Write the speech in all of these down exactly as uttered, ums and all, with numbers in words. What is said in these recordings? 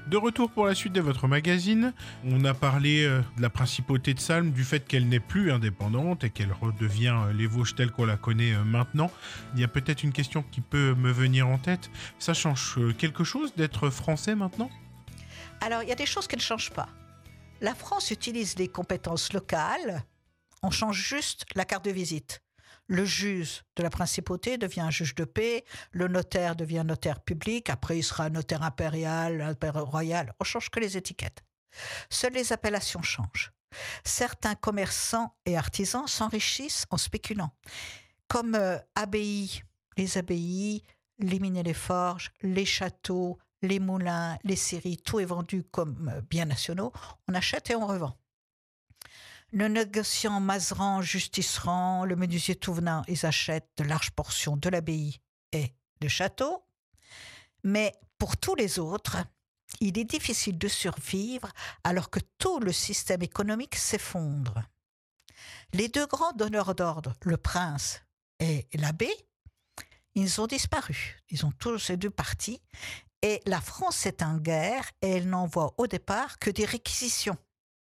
De retour pour la suite de votre magazine, on a parlé euh, de la principauté de Salm, du fait qu'elle n'est plus indépendante et qu'elle redevient euh, les Vosges telle qu'on la connaît euh, maintenant. Il y a peut-être une question qui peut me venir en tête. Ça change euh, quelque chose d'être français maintenant ? Alors, il y a des choses qui ne changent pas. La France utilise les compétences locales, on change juste la carte de visite. Le juge de la principauté devient un juge de paix, le notaire devient notaire public, après il sera notaire impérial, notaire royal, on change que les étiquettes. Seules les appellations changent. Certains commerçants et artisans s'enrichissent en spéculant, comme euh, abbayes, les abbayes, les mines et les forges, les châteaux, les moulins, les scieries, tout est vendu comme euh, biens nationaux, on achète et on revend. Le négociant Mazeran, Justiceran, le menuisier Touvenin, ils achètent de larges portions de l'abbaye et de château. Mais pour tous les autres, il est difficile de survivre alors que tout le système économique s'effondre. Les deux grands donneurs d'ordre, le prince et l'abbé, ils ont disparu. Ils ont tous ces deux partis. Et la France est en guerre et elle n'envoie au départ que des réquisitions.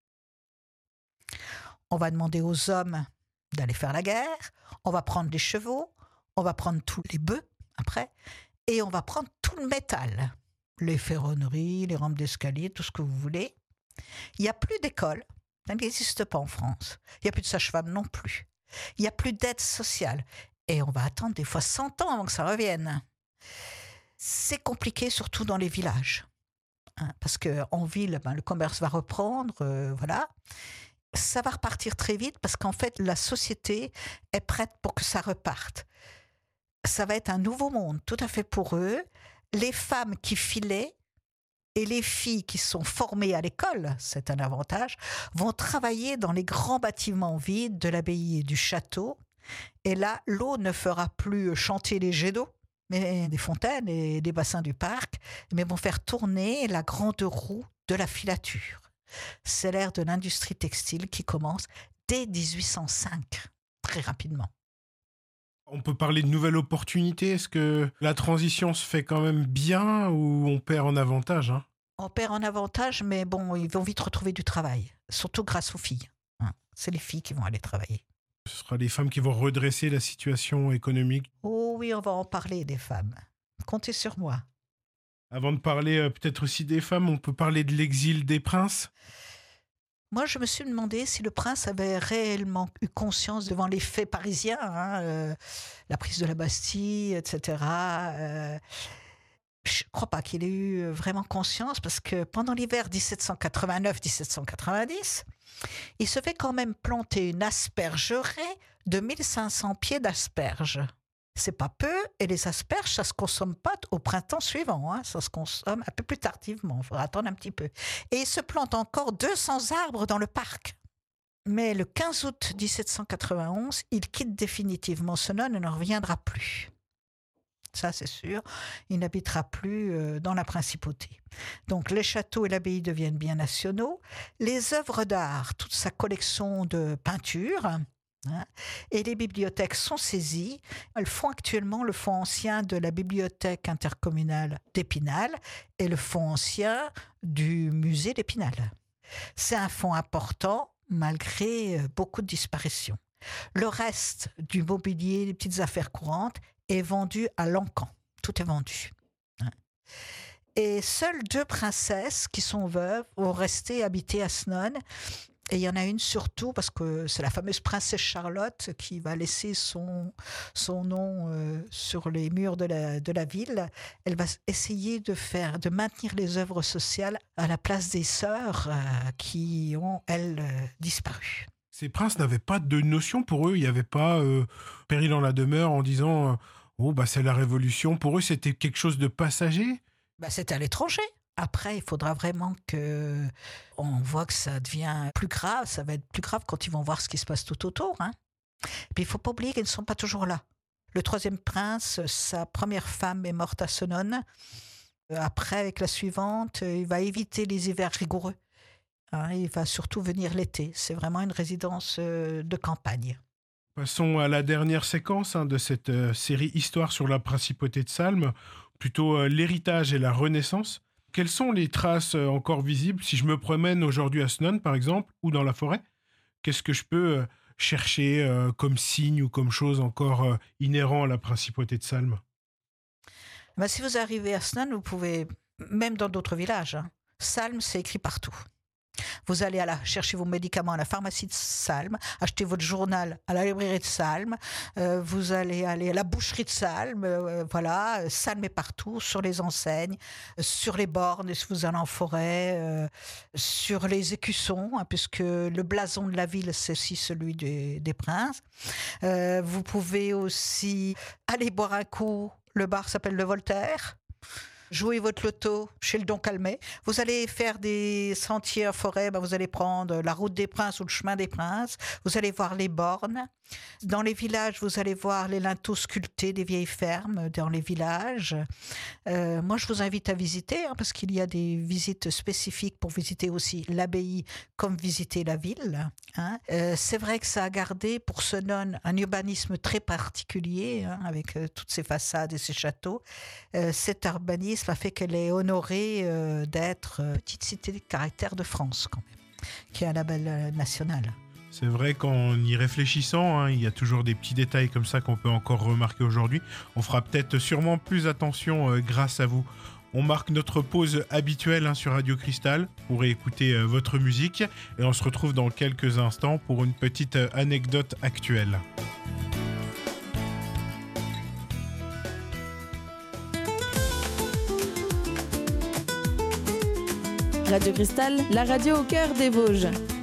On va demander aux hommes d'aller faire la guerre, on va prendre les chevaux, on va prendre tous les bœufs après, et on va prendre tout le métal, les ferronneries, les rampes d'escalier, tout ce que vous voulez. Il n'y a plus d'école, ça n'existe pas en France. Il n'y a plus de sage-femme non plus. Il n'y a plus d'aide sociale. Et on va attendre des fois cent ans avant que ça revienne. C'est compliqué, surtout dans les villages. Hein, parce qu'en ville, ben, le commerce va reprendre, euh, voilà. Ça va repartir très vite parce qu'en fait, la société est prête pour que ça reparte. Ça va être un nouveau monde, tout à fait pour eux. Les femmes qui filaient et les filles qui sont formées à l'école, c'est un avantage, vont travailler dans les grands bâtiments vides de l'abbaye et du château. Et là, l'eau ne fera plus chanter les jets d'eau, mais des fontaines et des bassins du parc, mais vont faire tourner la grande roue de la filature. C'est l'ère de l'industrie textile qui commence dès dix-huit cent cinq, très rapidement. On peut parler de nouvelles opportunités. Est-ce que la transition se fait quand même bien ou on perd en avantage, hein ? On perd en avantage, mais bon, ils vont vite retrouver du travail, surtout grâce aux filles. Hein. C'est les filles qui vont aller travailler. Ce sera les femmes qui vont redresser la situation économique. Oh oui, on va en parler des femmes. Comptez sur moi. Avant de parler euh, peut-être aussi des femmes, on peut parler de l'exil des princes. Moi, je me suis demandé si le prince avait réellement eu conscience devant les faits parisiens, hein, euh, la prise de la Bastille, et cetera. Euh, je ne crois pas qu'il ait eu vraiment conscience parce que pendant l'hiver dix-sept cent quatre-vingt-neuf dix-sept cent quatre-vingt-dix, il se fait quand même planter une aspergerie de mille cinq cents pieds d'asperges. C'est pas peu, et les asperges, ça se consomme pas au printemps suivant, hein, ça se consomme un peu plus tardivement, il faudra attendre un petit peu. Et il se plante encore deux cents arbres dans le parc. Mais le quinze août dix-sept cent quatre-vingt-onze, il quitte définitivement Senones et ne reviendra plus. Ça, c'est sûr, il n'habitera plus euh, dans la principauté. Donc, les châteaux et l'abbaye deviennent biens nationaux. Les œuvres d'art, toute sa collection de peintures, hein, et les bibliothèques sont saisies. Elles font actuellement le fonds ancien de la bibliothèque intercommunale d'Épinal et le fonds ancien du musée d'Épinal. C'est un fonds important malgré beaucoup de disparitions. Le reste du mobilier, les petites affaires courantes, est vendu à Lancan. Tout est vendu. Et seules deux princesses qui sont veuves vont rester habiter à Senones. Et il y en a une surtout parce que c'est la fameuse princesse Charlotte qui va laisser son, son nom euh, sur les murs de la, de la ville. Elle va essayer de faire, de maintenir les œuvres sociales à la place des sœurs euh, qui ont, elles, euh, disparu. Ces princes n'avaient pas de notion pour eux. Il n'y avait pas euh, péril dans la demeure en disant euh, « Oh, bah c'est la révolution ». Pour eux, c'était quelque chose de passager. Bah, c'était à l'étranger. Après, il faudra vraiment que on voit que ça devient plus grave. Ça va être plus grave quand ils vont voir ce qui se passe tout autour. Hein. Puis il ne faut pas oublier qu'ils ne sont pas toujours là. Le troisième prince, sa première femme est morte à Senones. Après, avec la suivante, il va éviter les hivers rigoureux. Hein, il va surtout venir l'été. C'est vraiment une résidence de campagne. Passons à la dernière séquence hein, de cette euh, série Histoire sur la principauté de Salm, plutôt euh, l'héritage et la Renaissance. Quelles sont les traces euh, encore visibles si je me promène aujourd'hui à Snones, par exemple, ou dans la forêt? Qu'est-ce que je peux euh, chercher euh, comme signe ou comme chose encore euh, inhérent à la principauté de Salm? Ben, si vous arrivez à Snones, vous pouvez, même dans d'autres villages, hein, Salm, c'est écrit partout. Vous allez à la, chercher vos médicaments à la pharmacie de Salm, acheter votre journal à la librairie de Salm, euh, vous allez aller à la boucherie de Salm, euh, voilà, Salm est partout, sur les enseignes, euh, sur les bornes, si vous allez en forêt, euh, sur les écussons, hein, puisque le blason de la ville, c'est aussi celui des, des princes. Euh, vous pouvez aussi aller boire un coup, le bar s'appelle le Voltaire. Jouez votre loto chez le Don Calmet. Vous allez faire des sentiers en forêt, ben vous allez prendre la route des Princes ou le chemin des Princes. Vous allez voir les bornes. Dans les villages, vous allez voir les linteaux sculptés des vieilles fermes dans les villages. Euh, moi, je vous invite à visiter, hein, parce qu'il y a des visites spécifiques pour visiter aussi l'abbaye comme visiter la ville. Hein. Euh, c'est vrai que ça a gardé pour Senones un urbanisme très particulier, hein, avec euh, toutes ses façades et ses châteaux. Euh, cet urbanisme a fait qu'elle est honorée euh, d'être euh, petite cité de caractère de France, quand même, qui est un label euh, national. C'est vrai qu'en y réfléchissant, hein, il y a toujours des petits détails comme ça qu'on peut encore remarquer aujourd'hui. On fera peut-être sûrement plus attention euh, grâce à vous. On marque notre pause habituelle hein, sur Radio Cristal pour écouter euh, votre musique et on se retrouve dans quelques instants pour une petite euh, anecdote actuelle. Radio Cristal, la radio au cœur des Vosges.